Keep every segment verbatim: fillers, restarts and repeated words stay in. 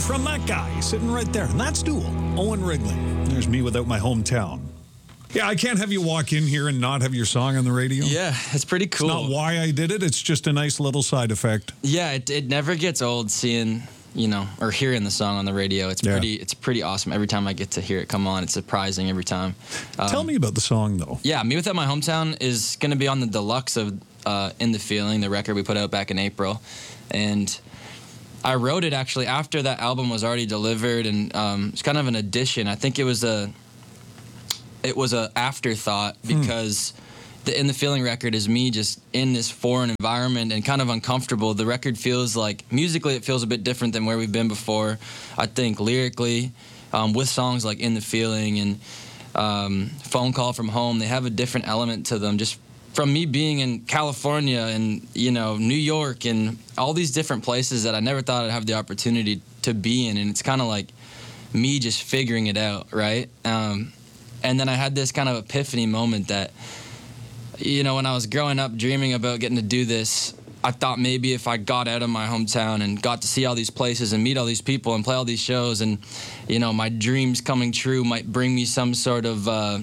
from that guy sitting right there. And that's Dual, Owen Wrigling. There's me without my hometown. Yeah, I can't have you walk in here and not have your song on the radio. Yeah, it's pretty cool. It's not why I did it. It's just a nice little side effect. Yeah, it, it never gets old seeing, you know, or hearing the song on the radio. It's Yeah. pretty it's pretty awesome. Every time I get to hear it come on, it's surprising every time. Um, Tell me about the song, though. Yeah, Me Without My Hometown is going to be on the deluxe of uh, In the Feeling, the record we put out back in April. And I wrote it actually after that album was already delivered, and um, it's kind of an addition. I think it was a it was a afterthought because the In the Feeling record is me just in this foreign environment and kind of uncomfortable. The record feels like, musically it feels a bit different than where we've been before. I think lyrically, um, with songs like In the Feeling and um, Phone Call From Home, they have a different element to them. Just from me being in California and, you know, New York and all these different places that I never thought I'd have the opportunity to be in. And it's kind of like me just figuring it out, right? Um, and then I had this kind of epiphany moment that, you know, when I was growing up dreaming about getting to do this, I thought maybe if I got out of my hometown and got to see all these places and meet all these people and play all these shows and, you know, my dreams coming true might bring me some sort of, uh,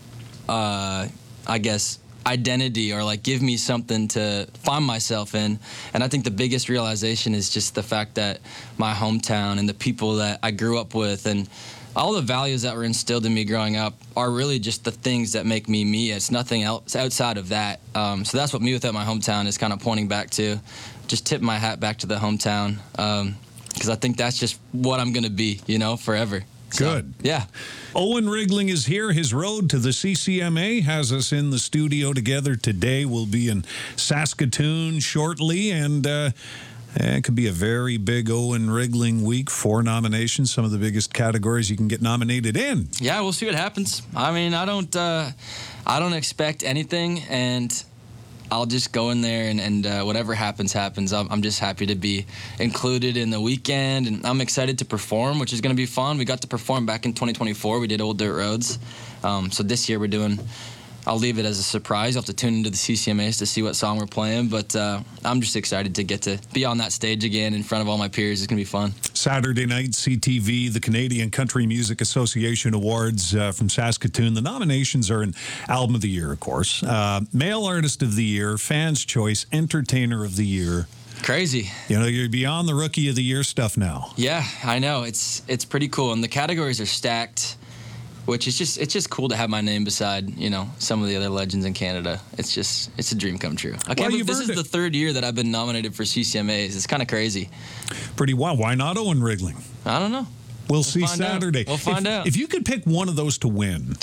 uh, I guess, identity or like give me something to find myself in. And I think the biggest realization is just the fact that my hometown and the people that I grew up with and all the values that were instilled in me growing up are really just the things that make me me. It's nothing else outside of that. Um, so that's what Me Without My Hometown is kind of pointing back to. Just tip my hat back to the hometown because um, I think that's just what I'm going to be, you know, forever. So, Good. Yeah. Owen Wrigling is here. His road to the C C M A has us in the studio together today. We'll be in Saskatoon shortly, and uh, it could be a very big Owen Wrigling week. Four nominations, some of the biggest categories you can get nominated in. Yeah, we'll see what happens. I mean, I don't, uh, I don't expect anything, and I'll just go in there and, and uh, whatever happens, happens. I'm, I'm just happy to be included in the weekend, and I'm excited to perform, which is going to be fun. We got to perform back in twenty twenty-four. We did Old Dirt Roads. Um, so this year we're doing, I'll leave it as a surprise. You'll have to tune into the C C M As to see what song we're playing, but uh, I'm just excited to get to be on that stage again in front of all my peers. It's going to be fun. Saturday night, C T V, the Canadian Country Music Association Awards uh, from Saskatoon. The nominations are in Album of the Year, of course, uh, Male Artist of the Year, Fans' Choice, Entertainer of the Year. Crazy. You know, you're beyond the Rookie of the Year stuff now. Yeah, I know. It's it's pretty cool, and the categories are stacked, which is just it's just cool to have my name beside, you know, some of the other legends in Canada. It's just it's a dream come true. I can't Well, believe you've this is earned the it. third year that I've been nominated for C C M As. It's kind of crazy. Pretty wild. Why not Owen Wrigling? I don't know. We'll, see find out. Saturday. We'll find if, out. If you could pick one of those to win,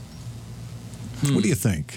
Hmm. what do you think?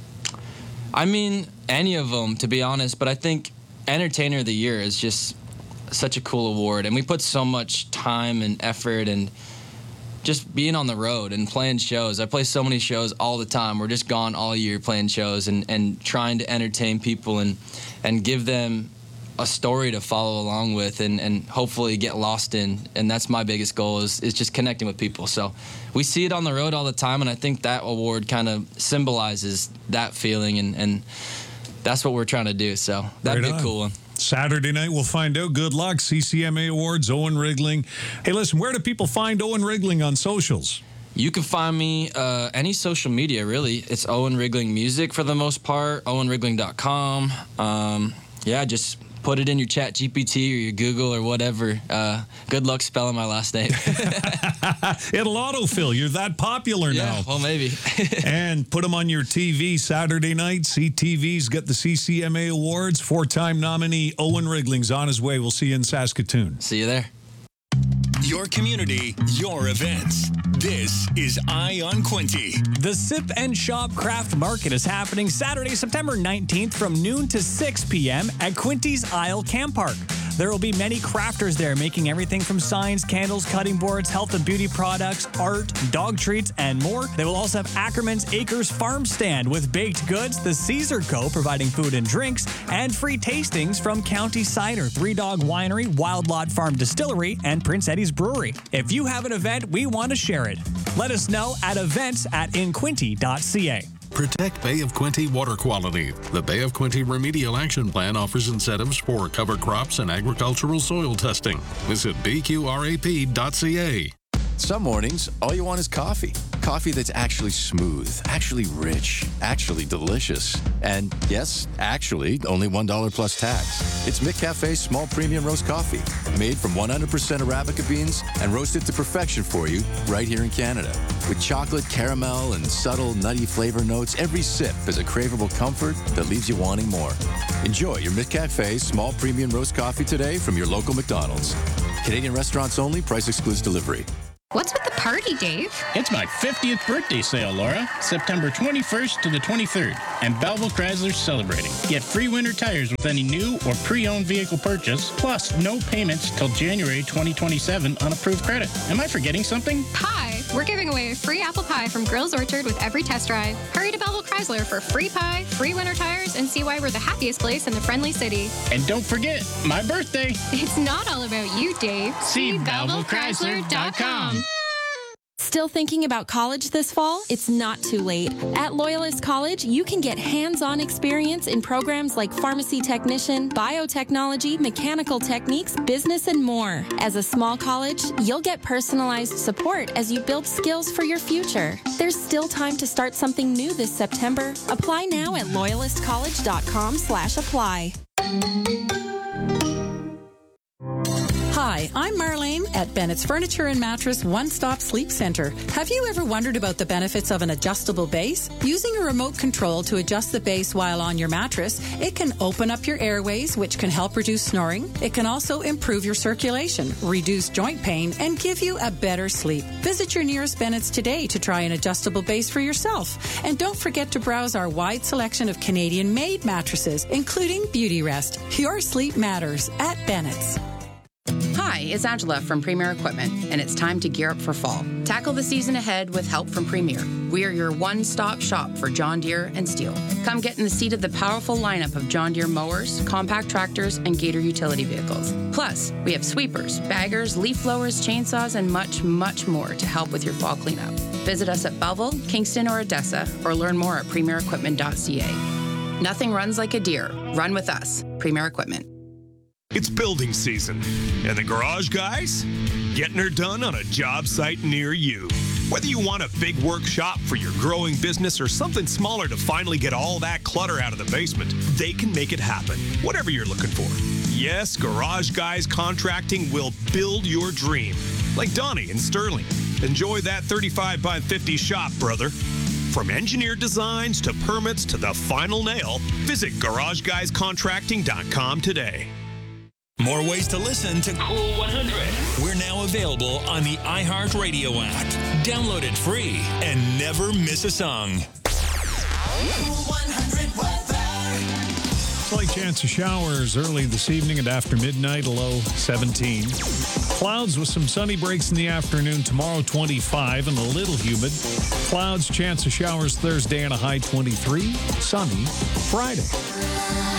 I mean, any of them, to be honest, but I think Entertainer of the Year is just such a cool award, and we put so much time and effort and just being on the road and playing shows. I play so many shows all the time. We're just gone all year playing shows and, and trying to entertain people and and give them a story to follow along with and, and hopefully get lost in. And that's my biggest goal is, is just connecting with people. So we see it on the road all the time, and I think that award kind of symbolizes that feeling, and, and that's what we're trying to do. So that'd Right be a on. cool one. Saturday night, we'll find out. Good luck. C C M A Awards, Owen Wrigling. Hey, listen, where do people find Owen Wrigling on socials? You can find me uh, any social media, really. It's Owen Wrigling Music for the most part, owen wrigling dot com. Um, yeah, just put it in your Chat G P T or your Google or whatever. Uh, good luck spelling my last name. It'll autofill. You're that popular Yeah, now. well, maybe. And put them on your T V Saturday night. C T V's got the C C M A Awards. Four-time nominee Owen Wrigling's on his way. We'll see you in Saskatoon. See you there. Your community, your events. This is Eye on Quinte. The Sip and Shop Craft Market is happening Saturday, September nineteenth from noon to six p.m. at Quinte's Isle Camp Park. There will be many crafters there making everything from signs, candles, cutting boards, health and beauty products, art, dog treats, and more. They will also have Ackerman's Acres Farm Stand with baked goods, the Caesar Co. providing food and drinks, and free tastings from County Cider, Three Dog Winery, Wild Lot Farm Distillery, and Prince Eddie's Brewery. If you have an event, we want to share it. Let us know at events at inquinty dot c a. Protect Bay of Quinte water quality. The Bay of Quinte Remedial Action Plan offers incentives for cover crops and agricultural soil testing. Visit b q r a p dot c a. Some mornings, all you want is coffee. Coffee that's actually smooth, actually rich, actually delicious. And yes, actually, only one dollar plus tax. It's McCafe's small premium roast coffee, made from one hundred percent Arabica beans and roasted to perfection for you right here in Canada. With chocolate, caramel, and subtle nutty flavor notes, every sip is a craveable comfort that leaves you wanting more. Enjoy your McCafe small premium roast coffee today from your local McDonald's. Canadian restaurants only, price excludes delivery. What's with the party, Dave? It's my fiftieth birthday sale, Laura. September twenty-first to the twenty-third. And Belleville Chrysler's celebrating. Get free winter tires with any new or pre-owned vehicle purchase, plus no payments till January twenty twenty-seven on approved credit. Am I forgetting something? Pie! We're giving away a free apple pie from Grills Orchard with every test drive. Hurry to Belleville Chrysler for free pie, free winter tires, and see why we're the happiest place in the friendly city. And don't forget, my birthday. It's not all about you, Dave. See Belleville Chrysler dot com. Still thinking about college this fall? It's not too late. At Loyalist College, you can get hands-on experience in programs like pharmacy technician, biotechnology, mechanical techniques, business, and more. As a small college, you'll get personalized support as you build skills for your future. There's still time to start something new this September. Apply now at loyalist college dot com slash apply. Hi, I'm Marlene at Bennett's Furniture and Mattress One Stop Sleep Center. Have you ever wondered about the benefits of an adjustable base? Using a remote control to adjust the base while on your mattress, it can open up your airways, which can help reduce snoring. It can also improve your circulation, reduce joint pain, and give you a better sleep. Visit your nearest Bennett's today to try an adjustable base for yourself. And don't forget to browse our wide selection of Canadian-made mattresses, including Beauty Rest. Your sleep matters at Bennett's. Hi, it's Angela from Premier Equipment, and it's time to gear up for fall. Tackle the season ahead with help from Premier. We are your one-stop shop for John Deere and Steel. Come get in the seat of the powerful lineup of John Deere mowers, compact tractors, and Gator utility vehicles. Plus, we have sweepers, baggers, leaf blowers, chainsaws, and much, much more to help with your fall cleanup. Visit us at Belleville, Kingston, or Odessa, or learn more at premier equipment dot c a. Nothing runs like a Deere. Run with us. Premier Equipment. It's building season, and the garage guys getting her done on a job site near you. Whether you want a big workshop for your growing business or something smaller to finally get all that clutter out of the basement, they can make it happen, whatever you're looking for. Yes, Garage Guys Contracting will build your dream, like Donnie in Sterling. Enjoy that thirty-five by fifty shop, brother. From engineered designs to permits to the final nail, visit garage guys contracting dot com today. More ways to listen to Cool one hundred. We're now available on the iHeartRadio app. Download it free and never miss a song. Cool one hundred weather. Slight chance of showers early this evening and after midnight, a low seventeen. Clouds with some sunny breaks in the afternoon. Tomorrow, twenty-five and a little humid. Clouds, chance of showers Thursday and a high twenty-three. Sunny Friday.